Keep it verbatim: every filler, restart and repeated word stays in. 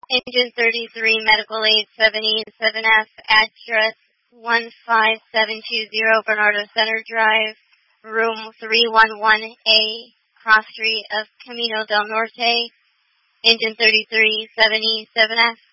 Engine thirty-three, Medical Aid seventy-seven F, address one five seven two zero Bernardo Center Drive, room three one one A, cross street of Camino del Norte. Engine thirty-three, seventy-seven F.